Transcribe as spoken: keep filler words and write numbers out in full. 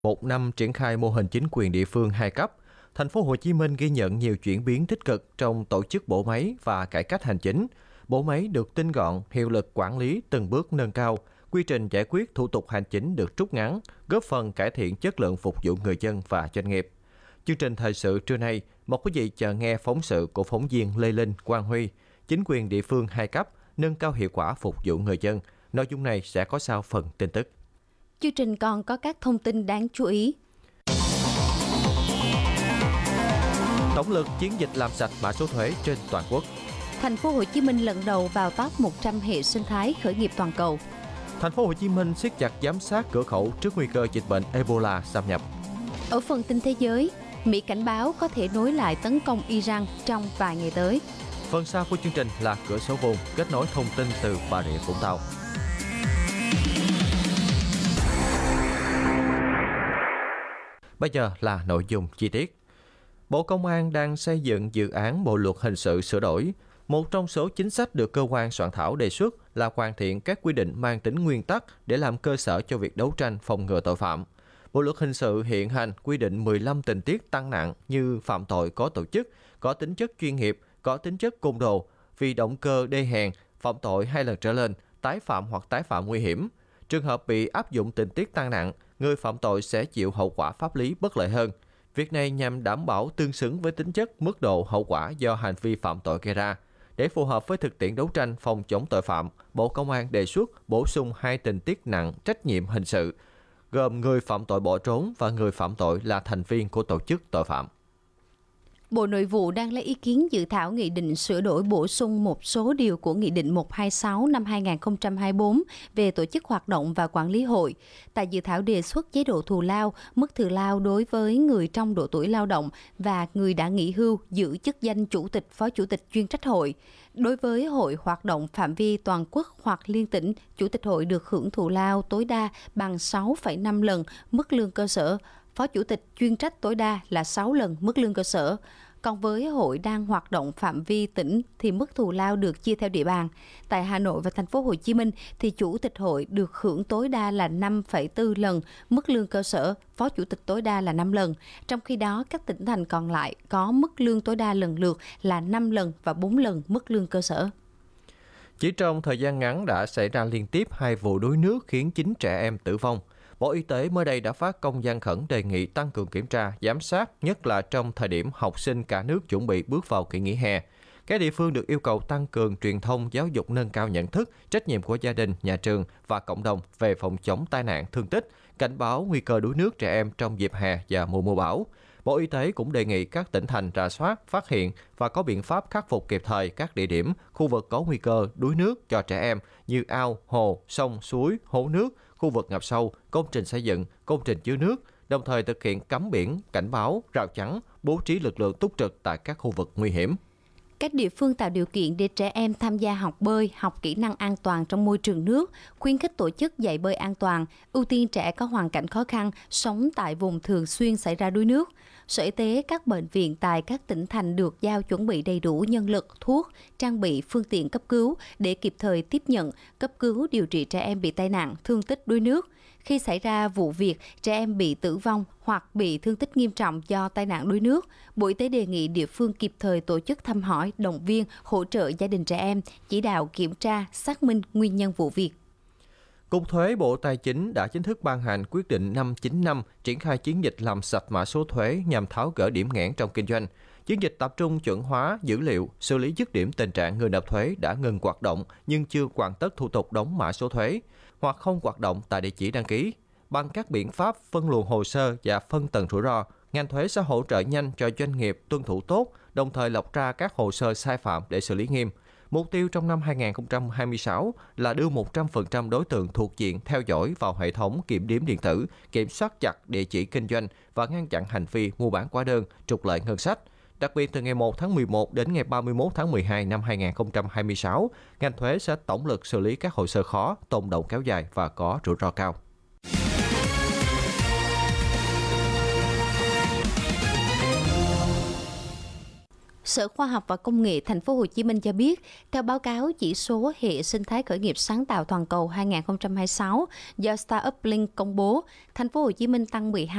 Một năm triển khai mô hình chính quyền địa phương hai cấp, thành phố Hồ Chí Minh ghi nhận nhiều chuyển biến tích cực trong tổ chức bộ máy và cải cách hành chính. Bộ máy được tinh gọn, hiệu lực quản lý từng bước nâng cao, quy trình giải quyết thủ tục hành chính được rút ngắn, góp phần cải thiện chất lượng phục vụ người dân và doanh nghiệp. Chương trình thời sự trưa nay, mời quý vị chờ nghe phóng sự của phóng viên Lê Linh, Quang Huy, chính quyền địa phương hai cấp nâng cao hiệu quả phục vụ người dân. Nội dung này sẽ có sau phần tin tức. Chương trình còn có các thông tin đáng chú ý. Tổng lực chiến dịch làm sạch mã số thuế trên toàn quốc. Thành phố Hồ Chí Minh lần đầu vào top một trăm hệ sinh thái khởi nghiệp toàn cầu. Thành phố Hồ Chí Minh siết chặt giám sát cửa khẩu trước nguy cơ dịch bệnh Ebola xâm nhập. Ở phần tin thế giới, Mỹ cảnh báo có thể nối lại tấn công Iran trong vài ngày tới. Phần sau của chương trình là cửa sổ vùng, kết nối thông tin từ Bà Rịa Vũng Tàu. Bây giờ là nội dung chi tiết. Bộ Công an đang xây dựng dự án Bộ luật hình sự sửa đổi. Một trong số chính sách được cơ quan soạn thảo đề xuất là hoàn thiện các quy định mang tính nguyên tắc để làm cơ sở cho việc đấu tranh phòng ngừa tội phạm. Bộ luật hình sự hiện hành quy định mười lăm tình tiết tăng nặng như phạm tội có tổ chức, có tính chất chuyên nghiệp, có tính chất côn đồ, vì động cơ đê hèn, phạm tội hai lần trở lên, tái phạm hoặc tái phạm nguy hiểm. Trường hợp bị áp dụng tình tiết tăng nặng, người phạm tội sẽ chịu hậu quả pháp lý bất lợi hơn. Việc này nhằm đảm bảo tương xứng với tính chất, mức độ, hậu quả do hành vi phạm tội gây ra. Để phù hợp với thực tiễn đấu tranh phòng chống tội phạm, Bộ Công an đề xuất bổ sung hai tình tiết nặng trách nhiệm hình sự, gồm người phạm tội bỏ trốn và người phạm tội là thành viên của tổ chức tội phạm. Bộ Nội vụ đang lấy ý kiến dự thảo nghị định sửa đổi bổ sung một số điều của Nghị định một trăm hai mươi sáu năm hai nghìn không trăm hai mươi tư về tổ chức hoạt động và quản lý hội. Tại dự thảo đề xuất chế độ thù lao, mức thù lao đối với người trong độ tuổi lao động và người đã nghỉ hưu giữ chức danh chủ tịch, phó chủ tịch chuyên trách hội. Đối với hội hoạt động phạm vi toàn quốc hoặc liên tỉnh, chủ tịch hội được hưởng thù lao tối đa bằng sáu phẩy năm lần mức lương cơ sở. Phó chủ tịch chuyên trách tối đa là sáu lần mức lương cơ sở. Còn với hội đang hoạt động phạm vi tỉnh thì mức thù lao được chia theo địa bàn. Tại Hà Nội và Thành phố Hồ Chí Minh thì chủ tịch hội được hưởng tối đa là năm phẩy bốn lần mức lương cơ sở, phó chủ tịch tối đa là năm lần. Trong khi đó, các tỉnh thành còn lại có mức lương tối đa lần lượt là năm lần và bốn lần mức lương cơ sở. Chỉ trong thời gian ngắn đã xảy ra liên tiếp hai vụ đuối nước khiến chín trẻ em tử vong. Bộ Y tế mới đây đã phát công văn khẩn đề nghị tăng cường kiểm tra, giám sát, nhất là trong thời điểm học sinh cả nước chuẩn bị bước vào kỳ nghỉ hè. Các địa phương được yêu cầu tăng cường truyền thông giáo dục nâng cao nhận thức, trách nhiệm của gia đình, nhà trường và cộng đồng về phòng chống tai nạn, thương tích, cảnh báo nguy cơ đuối nước trẻ em trong dịp hè và mùa mưa bão. Bộ Y tế cũng đề nghị các tỉnh thành rà soát, phát hiện và có biện pháp khắc phục kịp thời các địa điểm, khu vực có nguy cơ đuối nước cho trẻ em như ao, hồ, sông, suối, hố nước, khu vực ngập sâu, công trình xây dựng, công trình chứa nước, đồng thời thực hiện cắm biển, cảnh báo, rào chắn, bố trí lực lượng túc trực tại các khu vực nguy hiểm. Các địa phương tạo điều kiện để trẻ em tham gia học bơi, học kỹ năng an toàn trong môi trường nước, khuyến khích tổ chức dạy bơi an toàn, ưu tiên trẻ có hoàn cảnh khó khăn, sống tại vùng thường xuyên xảy ra đuối nước. Sở Y tế, các bệnh viện tại các tỉnh thành được giao chuẩn bị đầy đủ nhân lực, thuốc, trang bị phương tiện cấp cứu để kịp thời tiếp nhận, cấp cứu điều trị trẻ em bị tai nạn, thương tích đuối nước. Khi xảy ra vụ việc trẻ em bị tử vong hoặc bị thương tích nghiêm trọng do tai nạn đuối nước, Bộ Y tế đề nghị địa phương kịp thời tổ chức thăm hỏi, động viên, hỗ trợ gia đình trẻ em, chỉ đạo kiểm tra, xác minh nguyên nhân vụ việc. Cục Thuế Bộ Tài chính đã chính thức ban hành quyết định năm chín năm triển khai chiến dịch làm sạch mã số thuế nhằm tháo gỡ điểm nghẽn trong kinh doanh. Chiến dịch tập trung chuẩn hóa dữ liệu, xử lý dứt điểm tình trạng người nộp thuế đã ngừng hoạt động nhưng chưa hoàn tất thủ tục đóng mã số thuế hoặc không hoạt động tại địa chỉ đăng ký. Bằng các biện pháp phân luồng hồ sơ và phân tầng rủi ro, ngành thuế sẽ hỗ trợ nhanh cho doanh nghiệp tuân thủ tốt, đồng thời lọc ra các hồ sơ sai phạm để xử lý nghiêm. Mục tiêu trong năm hai nghìn không trăm hai mươi sáu là đưa một trăm phần trăm đối tượng thuộc diện theo dõi vào hệ thống kiểm đếm điện tử, kiểm soát chặt địa chỉ kinh doanh và ngăn chặn hành vi mua bán hóa đơn, trục lợi ngân sách. Đặc biệt từ ngày một tháng mười một đến ngày ba mươi mốt tháng mười hai năm hai nghìn không trăm hai mươi sáu, ngành thuế sẽ tổng lực xử lý các hồ sơ khó, tồn đọng kéo dài và có rủi ro cao. Sở Khoa học và Công nghệ Thành phố Hồ Chí Minh cho biết, theo báo cáo chỉ số hệ sinh thái khởi nghiệp sáng tạo toàn cầu hai không hai sáu do Startup Link công bố, Thành phố Hồ Chí Minh tăng mười hai